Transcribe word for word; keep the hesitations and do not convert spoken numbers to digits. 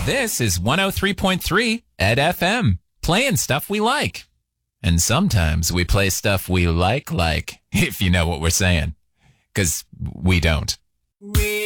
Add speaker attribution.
Speaker 1: This is one oh three point three Ed F M, playing stuff we like. And sometimes we play stuff we like, like, if you know what we're saying. Because we don't.
Speaker 2: We